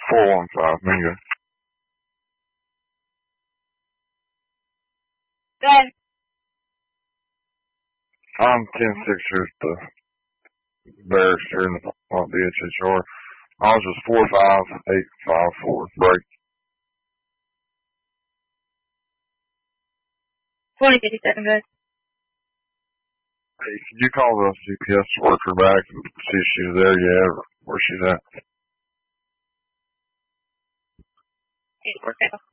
415, Mingo. Go ahead. I'm 10-6 here at the barrister in the DHHR. Ours was 45854. Break. 2057, go ahead. Hey, can you call the CPS worker back and see if she's there yet or where she's at? Hey, work out.